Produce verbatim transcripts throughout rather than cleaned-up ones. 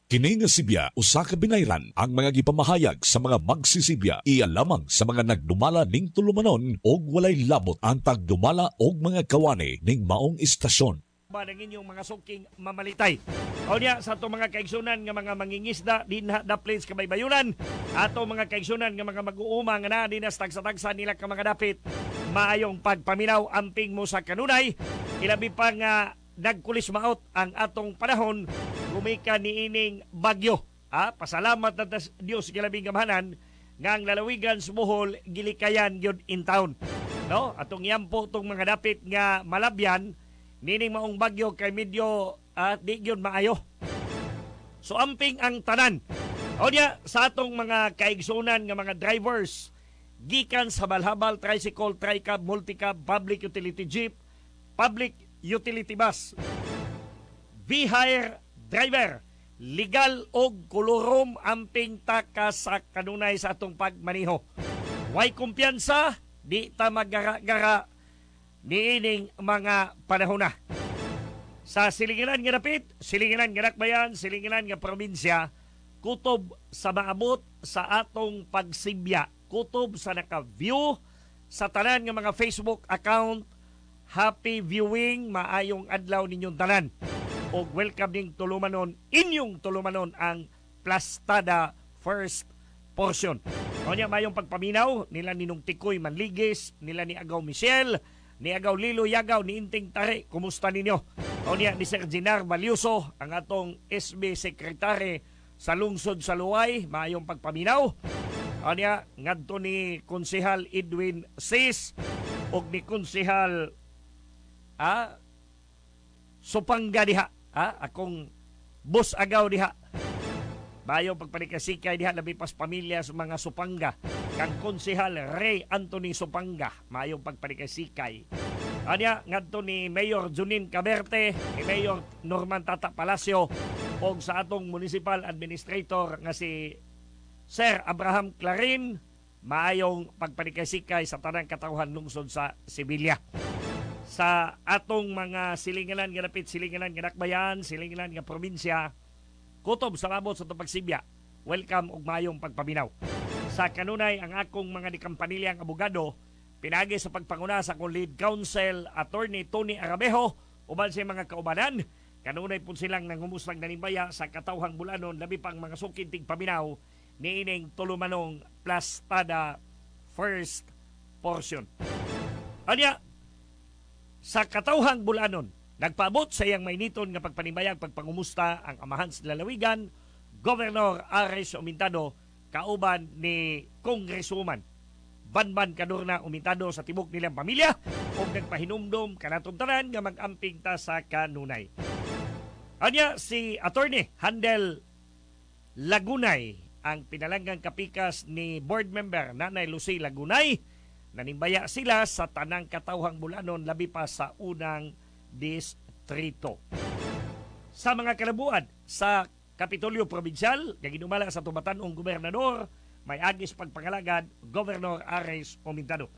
Kini nga Sibya usa ka binayran ang mga gipamahayag sa mga magsisibya iya lamang sa mga nagdumala ning tulumanon og walay labot ang tagdumala og mga kawani ning maong istasyon. Ba ng inyong mga suking mamalitay. O niya sa ato mga kaigsunan nga mga mangingisda din na plains kabaybayunan, ato mga kaigsunan nga mga mag-uuma nga na din sa tagsa-tagsa nila ka mga dapit, maayong pagpaminaw amping mo sa kanunay, ilabi pa nga nagkulis maot ang atong panahon gumika ni ining bagyo. Ah, pasalamat na tas Dios gilabing gamhanan nga ang lalawigan sa Bohol gilikayan gyud in town. No, atong yampo tong mga dapit nga malabyan nining maong bagyo kay medyo at uh, di gyud maayo. So amping ang tanan. O niya sa atong mga kaigsunan nga mga drivers gikan sa balhabal, tricycle, tricab, multicab, public utility jeep, public utility bus, V-hire driver, legal og kolorom amping taka sa kanunay sa atong pagmaniho. Way kumpiyansa, di ta magara-gara niining mga panahon na. Sa silinginan nga dapit, silinginan nga dakbayan, silinginan nga probinsya, kutob sa maabot sa atong pagsibya, kutob sa naka-view sa tanan nga mga Facebook account. Happy viewing, maayong adlaw ninyong tanan. O welcome ning tulumanon, inyong tulumanon ang Plastada First Portion. O niya mayong pagpaminaw nila ninong Tikoy Manligis, nila ni Agaw Michelle, ni Agaw Lilo Yagaw, ni Inting Tare, kumusta ninyo? O niya ni Sir Ginar Valiuso, ang atong S B Secretary sa lungsod sa Luway, mayong pagpaminaw. O niya ngadto ni Konsehal Edwin Sis o ni Konsehal ah, Supanga diha, ah, akong boss agaw diha. Bayo pagpanikasikay diha labi pas pamilya sa mga Supanga. Kang Konsehal Ray Anthony Supanga, mayong pagpanikasikay. Anya ngadto ni Mayor Junin Caberte, ni Mayor Norman Tata Palacio o sa atong municipal administrator nga si Sir Abraham Clarin, maayong pagpanikasikay sa tanang katawhan lungsod sa Sibilya. Sa atong mga silinganan nga dapit, silinganan nga dakbayan, silinganan nga probinsya, kutob sa labot sa itong pagsibya, welcome og mayong pagpaminaw. Sa kanunay, ang akong mga dikampanilyang abogado, pinagi sa pagpanguna sa akong lead counsel, Attorney Tony Arabejo, uban sa mga kaubanan, kanunay po silang nangumuslang nanimaya sa katawhang bulanon, labi pang mga sukintig paminaw, ni ining tulumanong Plastada First Portion. Anya, sa katawhang bulanon, nagpaabot sa iyang mainiton nga pagpanimayang pagpangumusta ang amahan sa lalawigan, Governor Ares Umintado, kauban ni Congresswoman Banban Cadorna Umintado sa tibok nilang pamilya o nagpahinumdom kanatong tanan nga mag-amping ta sa kanunay. Anya si Attorney Handel Lagunay, ang pinalanggang kapikas ni board member Nanay Lucy Lagunay, nanimbaya sila sa tanang katawhang bulanon labi pa sa unang distrito. Sa mga kalabuan sa Kapitolyo Provincial, nga ginumala sa tumatanong gobernador, may agis pagpangalagad, Governor Ares Umintado.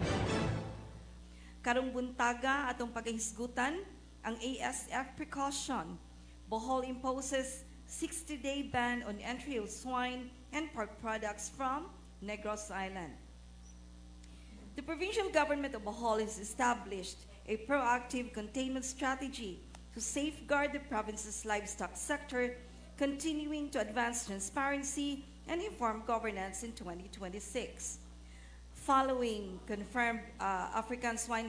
Karong buntaga atong paghisgutan ang A S F precaution. Bohol imposes sixty-day ban on entry of swine and pork products from Negros Island. The provincial government of Bohol has established a proactive containment strategy to safeguard the province's livestock sector, continuing to advance transparency and informed governance in twenty twenty-six. Following confirmed uh, African swine